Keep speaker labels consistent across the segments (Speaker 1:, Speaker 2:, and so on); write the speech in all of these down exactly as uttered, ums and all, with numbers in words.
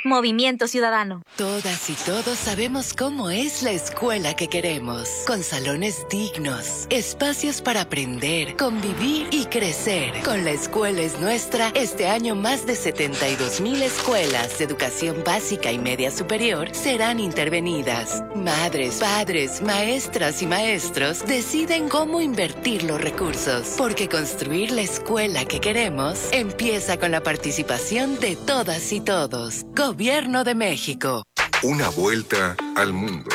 Speaker 1: Movimiento Ciudadano.
Speaker 2: Todas y todos sabemos cómo es la escuela que queremos. Con salones dignos, espacios para aprender, convivir y crecer. Con La Escuela es Nuestra, este año más de setenta y dos mil escuelas de educación básica y media superior serán intervenidas. Madres, padres, maestras y maestros deciden cómo invertir los recursos. Porque construir la escuela que queremos empieza con la participación de todas y todos. Gobierno de México.
Speaker 3: Una vuelta al mundo.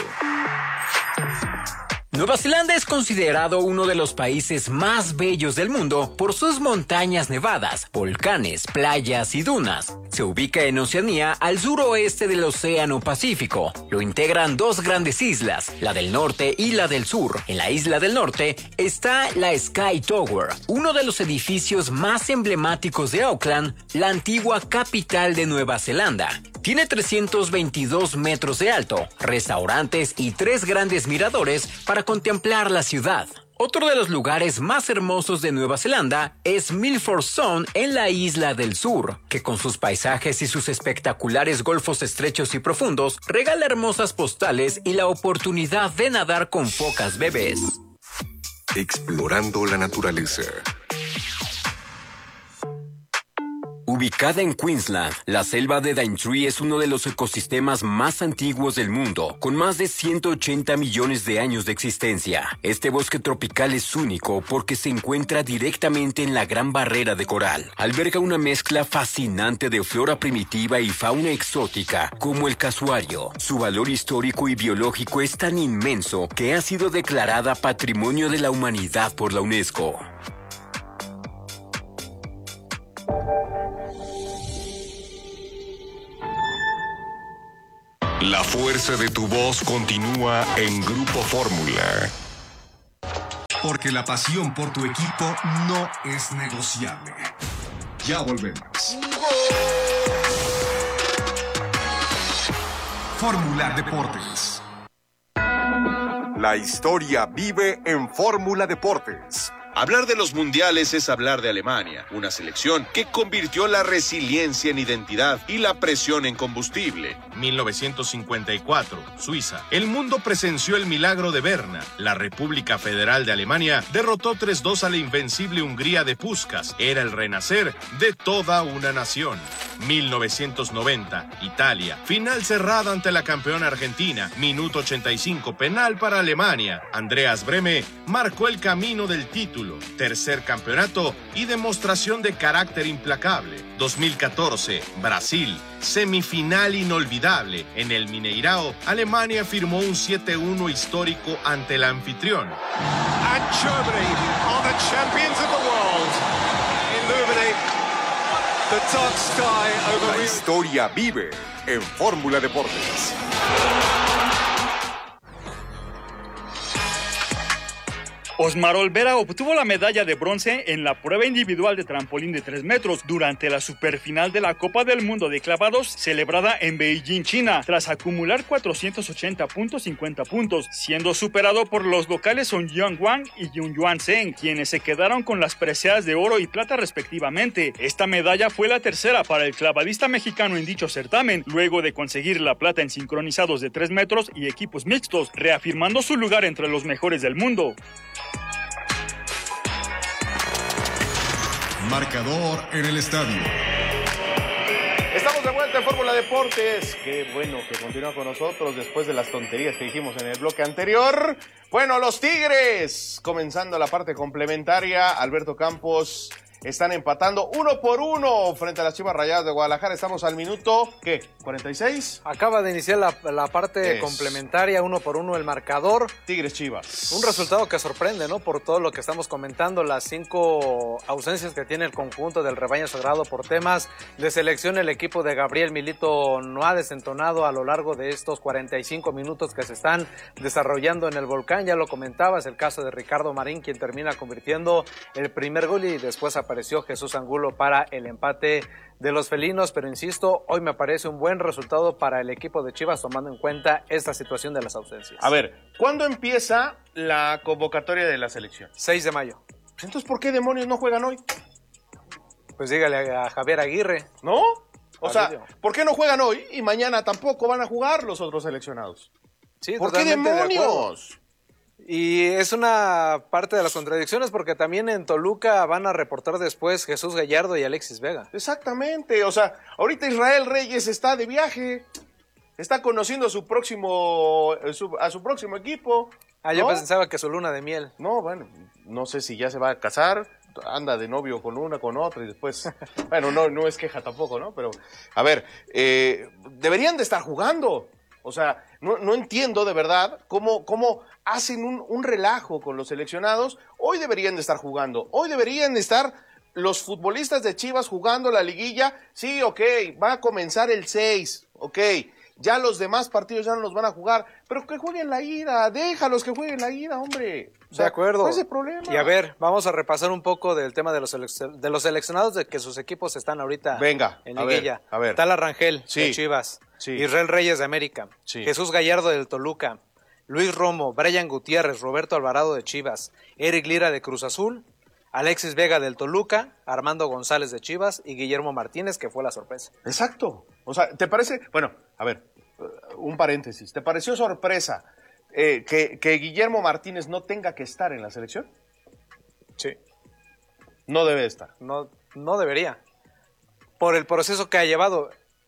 Speaker 4: Nueva Zelanda es considerado uno de los países más bellos del mundo por sus montañas nevadas, volcanes, playas y dunas. Se ubica en Oceanía, al suroeste del Océano Pacífico. Lo integran dos grandes islas, la del norte y la del sur. En la isla del norte está la Sky Tower, uno de los edificios más emblemáticos de Auckland, la antigua capital de Nueva Zelanda. Tiene trescientos veintidós metros de alto, restaurantes y tres grandes miradores para contemplar la ciudad. Otro de los lugares más hermosos de Nueva Zelanda es Milford Sound en la isla del sur, que con sus paisajes y sus espectaculares golfos estrechos y profundos regala hermosas postales y la oportunidad de nadar con focas bebés.
Speaker 3: Explorando la naturaleza.
Speaker 5: Ubicada en Queensland, la selva de Daintree es uno de los ecosistemas más antiguos del mundo, con más de ciento ochenta millones de años de existencia. Este bosque tropical es único porque se encuentra directamente en la Gran Barrera de Coral. Alberga una mezcla fascinante de flora primitiva y fauna exótica, como el casuario. Su valor histórico y biológico es tan inmenso que ha sido declarada Patrimonio de la Humanidad por la UNESCO.
Speaker 3: La fuerza de tu voz continúa en Grupo Fórmula.
Speaker 6: Porque la pasión por tu equipo no es negociable. Ya volvemos. Fórmula Deportes.
Speaker 7: La historia vive en Fórmula Deportes.
Speaker 8: Hablar de los mundiales es hablar de Alemania, una selección que convirtió la resiliencia en identidad y la presión en combustible.
Speaker 9: mil novecientos cincuenta y cuatro, Suiza. El mundo presenció el milagro de Berna. La República Federal de Alemania derrotó tres dos a la invencible Hungría de Puskás. Era el renacer de toda una nación. mil novecientos noventa, Italia. Final cerrada ante la campeona argentina. Minuto ochenta y cinco, penal para Alemania. Andreas Brehme marcó el camino del título. Tercer campeonato y demostración de carácter implacable. dos mil catorce, Brasil. Semifinal inolvidable. En el Mineirao, Alemania firmó un siete uno histórico ante el anfitrión.
Speaker 10: And Germany are the champions of the world. Illuminate the dark sky over.
Speaker 7: La historia vive en Fórmula Deportes.
Speaker 11: Osmar Olvera obtuvo la medalla de bronce en la prueba individual de trampolín de tres metros durante la superfinal de la Copa del Mundo de Clavados celebrada en Beijing, China, tras acumular cuatrocientos ochenta punto cincuenta puntos, siendo superado por los locales Son Yuan Wang y Yun Yuan Zheng, quienes se quedaron con las preseas de oro y plata respectivamente. Esta medalla fue la tercera para el clavadista mexicano en dicho certamen, luego de conseguir la plata en sincronizados de tres metros y equipos mixtos, reafirmando su lugar entre los mejores del mundo.
Speaker 6: Marcador en el estadio.
Speaker 12: Estamos de vuelta en Fórmula Deportes. Qué bueno que continúa con nosotros después de las tonterías que dijimos en el bloque anterior. Bueno, los Tigres, comenzando la parte complementaria. Alberto Campos, están empatando uno por uno frente a las Chivas Rayadas de Guadalajara. Estamos al minuto, ¿qué? ¿cuarenta y seis?
Speaker 13: Acaba de iniciar la, la parte es. complementaria, uno por uno el marcador.
Speaker 12: Tigres Chivas.
Speaker 13: Un resultado que sorprende, ¿no? Por todo lo que estamos comentando, las cinco ausencias que tiene el conjunto del rebaño sagrado por temas de selección. El equipo de Gabriel Milito no ha desentonado a lo largo de estos cuarenta y cinco minutos que se están desarrollando en el Volcán. Ya lo comentabas, el caso de Ricardo Marín, quien termina convirtiendo el primer gol y después aparece Apareció Jesús Angulo para el empate de los felinos, pero insisto, hoy me parece un buen resultado para el equipo de Chivas tomando en cuenta esta situación de las ausencias.
Speaker 12: A ver, ¿cuándo empieza la convocatoria de la selección?
Speaker 13: seis de mayo.
Speaker 12: Entonces, ¿por qué demonios no juegan hoy?
Speaker 13: Pues dígale a Javier Aguirre.
Speaker 12: ¿No? O sea, ¿por qué no juegan hoy y mañana tampoco van a jugar los otros seleccionados?
Speaker 13: Sí,
Speaker 12: ¿por qué demonios?
Speaker 13: Y es una parte de las contradicciones porque también en Toluca van a reportar después Jesús Gallardo y Alexis Vega.
Speaker 12: Exactamente, o sea, ahorita Israel Reyes está de viaje, está conociendo a su próximo, a su próximo equipo.
Speaker 13: Ah, yo ¿no? pensaba que su luna de miel.
Speaker 12: No, bueno, no sé si ya se va a casar, anda de novio con una, con otra y después, bueno, no, no es queja tampoco, ¿no? Pero, a ver, eh, deberían de estar jugando. O sea, no, no entiendo de verdad cómo, cómo hacen un, un relajo con los seleccionados. Hoy deberían de estar jugando. Hoy deberían de estar los futbolistas de Chivas jugando la liguilla. Sí, ok, va a comenzar el seis, ok. Ya los demás partidos ya no los van a jugar. Pero que jueguen la ida, déjalos que jueguen la ida, hombre. O sea,
Speaker 13: de acuerdo.
Speaker 12: ¿cuál es el problema?
Speaker 13: Y a ver, vamos a repasar un poco del tema de los, selec- de los seleccionados de que sus equipos están ahorita
Speaker 12: Venga,
Speaker 13: en
Speaker 12: a
Speaker 13: liguilla.
Speaker 12: Ver, a ver.
Speaker 13: Tala Rangel
Speaker 12: sí.
Speaker 13: de Chivas.
Speaker 12: Sí.
Speaker 13: Israel Reyes de América,
Speaker 12: sí.
Speaker 13: Jesús Gallardo del Toluca, Luis Romo, Brian Gutiérrez, Roberto Alvarado de Chivas, Eric Lira de Cruz Azul, Alexis Vega del Toluca, Armando González de Chivas y Guillermo Martínez, que fue la sorpresa.
Speaker 12: Exacto. O sea, ¿te parece? Bueno, a ver, un paréntesis. ¿Te pareció sorpresa eh, que, que Guillermo Martínez no tenga que estar en la selección?
Speaker 13: Sí.
Speaker 12: No debe estar.
Speaker 13: No, no debería. Por el proceso que ha llevado.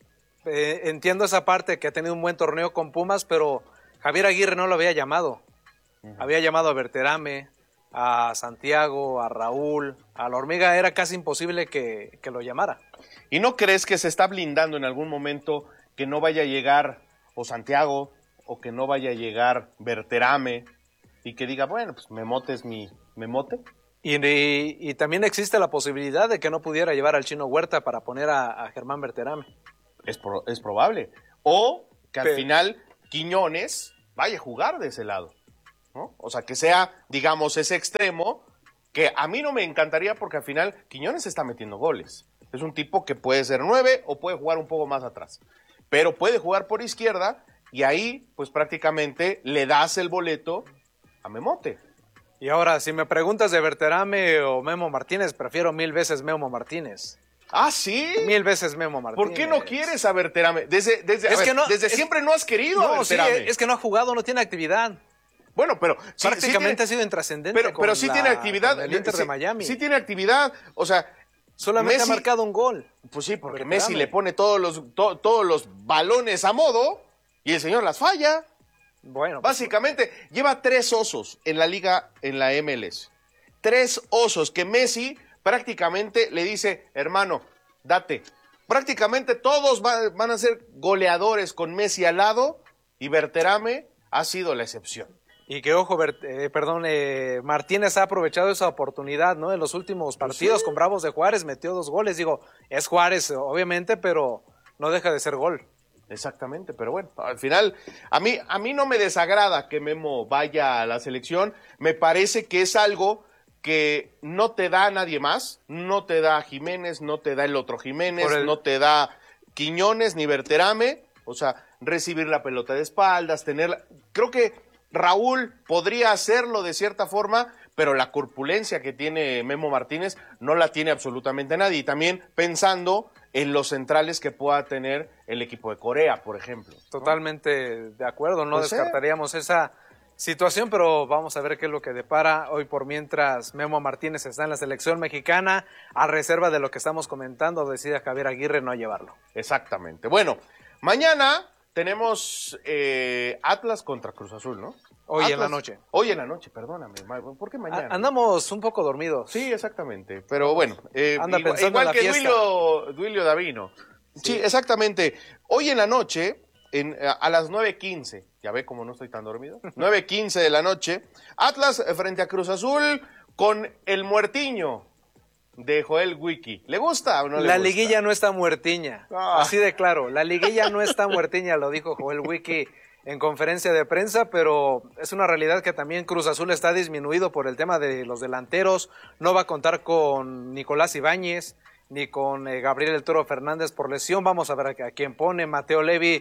Speaker 13: Eh, entiendo esa parte que ha tenido un buen torneo con Pumas, pero Javier Aguirre no lo había llamado. Uh-huh. Había llamado a Berterame, a Santiago, a Raúl, a la Hormiga. Era casi imposible que, que lo llamara.
Speaker 12: ¿Y no crees que se está blindando en algún momento que no vaya a llegar o Santiago o que no vaya a llegar Berterame y que diga, bueno, pues Memote es mi Memote?
Speaker 13: Y, y, y también existe la posibilidad de que no pudiera llevar al Chino Huerta para poner a, a Germán Berterame.
Speaker 12: Es, pro, es probable. O que al Pero, final Quiñones vaya a jugar de ese lado, ¿no? O sea, que sea, digamos, ese extremo que a mí no me encantaría porque al final Quiñones está metiendo goles. Es un tipo que puede ser nueve o puede jugar un poco más atrás. Pero puede jugar por izquierda y ahí, pues prácticamente le das el boleto a Memote.
Speaker 13: Y ahora, si me preguntas de Berterame o Memo Martínez, prefiero mil veces Memo Martínez.
Speaker 12: ¿Ah, sí?
Speaker 13: Mil veces Memo Martínez.
Speaker 12: ¿Por qué no quieres a Berterame? Desde, desde,
Speaker 13: es
Speaker 12: a ver,
Speaker 13: que no,
Speaker 12: desde
Speaker 13: es,
Speaker 12: siempre no has querido
Speaker 13: no,
Speaker 12: a Berterame.
Speaker 13: Sí, es que no ha jugado, no tiene actividad.
Speaker 12: Bueno, pero...
Speaker 13: Sí, Prácticamente sí tiene, ha sido intrascendente
Speaker 12: Pero, pero sí
Speaker 13: la,
Speaker 12: tiene actividad.
Speaker 13: El Inter
Speaker 12: sí,
Speaker 13: de Miami.
Speaker 12: Sí tiene actividad. O sea...
Speaker 13: Solamente
Speaker 12: Messi,
Speaker 13: ha marcado un gol.
Speaker 12: Pues sí, porque
Speaker 13: Berterame.
Speaker 12: Messi le pone todos los, to, todos los balones a modo y el señor las falla.
Speaker 13: Bueno.
Speaker 12: Básicamente, pues, lleva tres osos en la liga, en la M L S. Tres osos que Messi prácticamente le dice, hermano, date. Prácticamente todos va, van a ser goleadores con Messi al lado y Berterame ha sido la excepción.
Speaker 13: Y que, ojo, Bert, eh, perdón, eh, Martínez ha aprovechado esa oportunidad, ¿no? En los últimos partidos pues sí. con Bravos de Juárez metió dos goles. Digo, es Juárez, obviamente, pero no deja de ser gol.
Speaker 12: Exactamente, pero bueno, al final, a mí, a mí no me desagrada que Memo vaya a la selección. Me parece que es algo que no te da a nadie más. No te da Jiménez, no te da el otro Jiménez, el... no te da Quiñones ni Berterame. O sea, recibir la pelota de espaldas, tenerla... Creo que Raúl podría hacerlo de cierta forma, pero la corpulencia que tiene Memo Martínez no la tiene absolutamente nadie. Y también pensando en los centrales que pueda tener el equipo de Corea, por ejemplo, ¿no?
Speaker 13: Totalmente de acuerdo, no
Speaker 12: pues
Speaker 13: descartaríamos
Speaker 12: sí.
Speaker 13: esa situación, pero vamos a ver qué es lo que depara. Hoy por mientras Memo Martínez está en la selección mexicana, a reserva de lo que estamos comentando, decide Javier Aguirre no llevarlo.
Speaker 12: Exactamente. Bueno, mañana tenemos eh, Atlas contra Cruz Azul, ¿no?
Speaker 13: Hoy
Speaker 12: Atlas,
Speaker 13: en la noche.
Speaker 12: Hoy en la noche, perdóname. ¿Por qué mañana?
Speaker 13: Andamos un poco dormidos.
Speaker 12: Sí, exactamente. Pero bueno, eh,
Speaker 13: Anda
Speaker 12: igual,
Speaker 13: pensando
Speaker 12: igual
Speaker 13: en la
Speaker 12: que
Speaker 13: fiesta.
Speaker 12: Duilio, Duilio Davino. Sí. sí, exactamente. Hoy en la noche, en, a las nueve quince, ya ve cómo no estoy tan dormido, nueve quince de la noche, Atlas frente a Cruz Azul con el muertiño de Joel Wiki. ¿Le gusta o no le
Speaker 13: la
Speaker 12: gusta?
Speaker 13: liguilla no está muertiña, ah. así de claro. La liguilla no está muertiña, lo dijo Joel Wiki en conferencia de prensa, pero es una realidad que también Cruz Azul está disminuido por el tema de los delanteros. No va a contar con Nicolás Ibáñez ni con eh, Gabriel El Toro Fernández por lesión. Vamos a ver a, a quién pone. Mateo Levi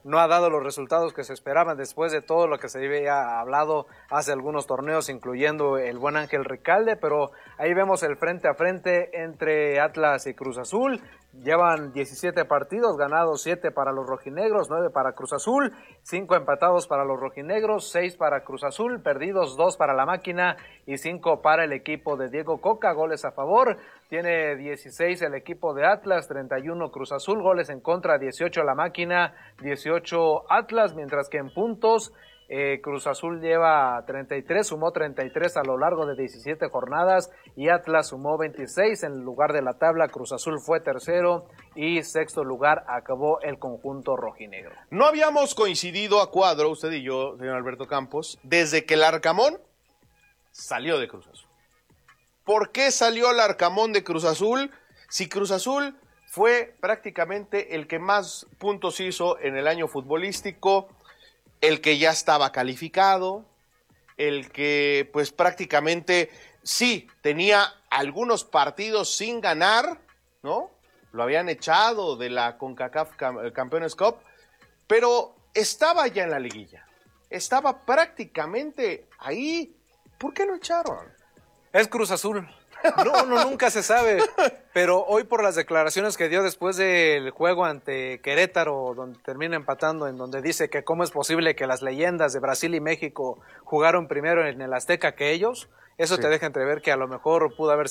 Speaker 13: no ha dado los resultados que se esperaban después de todo lo que se había hablado hace algunos torneos, incluyendo el buen Ángel Ricalde, pero ahí vemos el frente a frente entre Atlas y Cruz Azul. Llevan diecisiete partidos, ganados siete para los rojinegros, nueve para Cruz Azul, cinco empatados para los rojinegros, seis para Cruz Azul, perdidos dos para la máquina y cinco para el equipo de Diego Coca, goles a favor. Tiene dieciséis el equipo de Atlas, treinta y uno Cruz Azul, goles en contra, dieciocho la máquina, dieciocho Atlas, mientras que en puntos eh, Cruz Azul lleva treinta y tres, sumó treinta y tres a lo largo de diecisiete jornadas y Atlas sumó veintiséis. En lugar de la tabla, Cruz Azul fue tercero y sexto lugar acabó el conjunto rojinegro.
Speaker 12: No habíamos coincidido a cuadro, usted y yo, señor Alberto Campos, desde que el Arcamón salió de Cruz Azul. ¿Por qué salió el Arcamón de Cruz Azul? Si Cruz Azul fue prácticamente el que más puntos hizo en el año futbolístico, el que ya estaba calificado, el que pues prácticamente sí tenía algunos partidos sin ganar, ¿no? Lo habían echado de la CONCACAF Campeones Cup, pero estaba ya en la liguilla, estaba prácticamente ahí. ¿Por qué lo echaron?
Speaker 13: Es Cruz Azul. No, no, nunca se sabe. Pero hoy por las declaraciones que dio después del juego ante Querétaro, donde termina empatando, en donde dice que cómo es posible que las leyendas de Brasil y México jugaron primero en el Azteca que ellos, eso sí te deja entrever que a lo mejor pudo haber,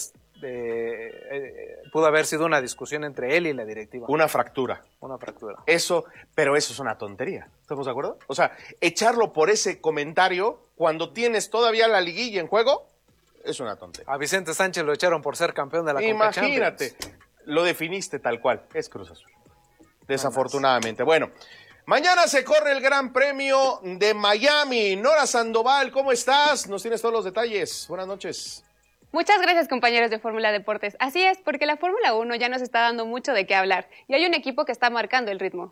Speaker 13: eh, eh, pudo haber sido una discusión entre él y la directiva.
Speaker 12: Una fractura.
Speaker 13: Una fractura.
Speaker 12: Eso, pero eso es una tontería. ¿Estamos de acuerdo? O sea, echarlo por ese comentario cuando tienes todavía la liguilla en juego, es una tontería.
Speaker 13: A Vicente Sánchez lo echaron por ser campeón de la Conca Champions.
Speaker 12: Imagínate, lo definiste tal cual, es Cruz Azul. Desafortunadamente. Bueno, mañana se corre el Gran Premio de Miami. Nora Sandoval, ¿cómo estás? Nos tienes todos los detalles. Buenas noches.
Speaker 1: Muchas gracias, compañeros de Fórmula Deportes. Así es, porque la Fórmula uno ya nos está dando mucho de qué hablar y hay un equipo que está marcando el ritmo.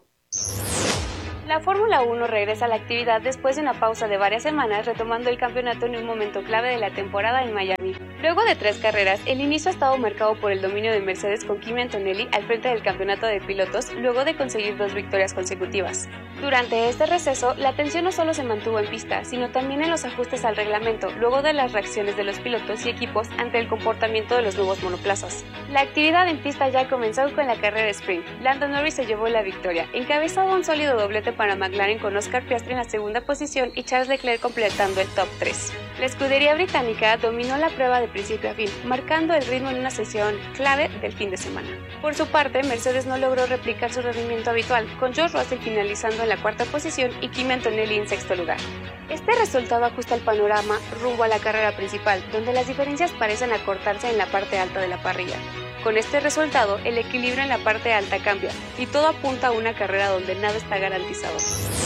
Speaker 1: La Fórmula uno regresa a la actividad después de una pausa de varias semanas, retomando el campeonato en un momento clave de la temporada en Miami. Luego de tres carreras, el inicio ha estado marcado por el dominio de Mercedes con Kimi Antonelli al frente del campeonato de pilotos, luego de conseguir dos victorias consecutivas. Durante este receso, la tensión no solo se mantuvo en pista, sino también en los ajustes al reglamento, luego de las reacciones de los pilotos y equipos ante el comportamiento de los nuevos monoplazas. La actividad en pista ya comenzó con la carrera sprint. Lando Norris se llevó la victoria, encabezado un sólido doblete para McLaren con Oscar Piastri en la segunda posición y Charles Leclerc completando el top tres. La escudería británica dominó la prueba de principio a fin, marcando el ritmo en una sesión clave del fin de semana. Por su parte, Mercedes no logró replicar su rendimiento habitual, con George Russell finalizando en la cuarta posición y Kimi Antonelli en sexto lugar. Este resultado ajusta el panorama rumbo a la carrera principal, donde las diferencias parecen acortarse en la parte alta de la parrilla. Con este resultado, el equilibrio en la parte alta cambia y todo apunta a una carrera donde nada está garantizado.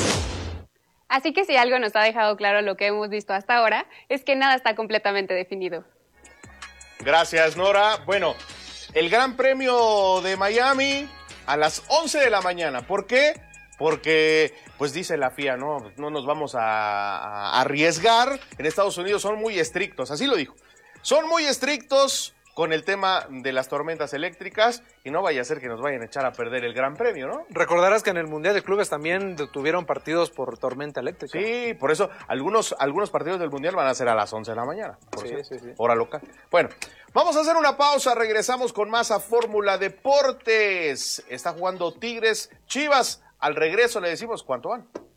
Speaker 1: Así que si algo nos ha dejado claro lo que hemos visto hasta ahora, es que nada está completamente definido.
Speaker 12: Gracias, Nora. Bueno, el Gran Premio de Miami a las once de la mañana. ¿Por qué? Porque, pues dice la F I A, no, no nos vamos a, a arriesgar. En Estados Unidos son muy estrictos, así lo dijo. Son muy estrictos con el tema de las tormentas eléctricas y no vaya a ser que nos vayan a echar a perder el Gran Premio, ¿no?
Speaker 13: Recordarás que en el Mundial de Clubes también tuvieron partidos por tormenta eléctrica.
Speaker 12: Sí, por eso algunos, algunos partidos del Mundial van a ser a las once de la mañana, por
Speaker 13: sí,
Speaker 12: cierto,
Speaker 13: sí, sí.
Speaker 12: hora local. Bueno, vamos a hacer una pausa, regresamos con más a Fórmula Deportes. Está jugando Tigres, Chivas, al regreso le decimos cuánto van.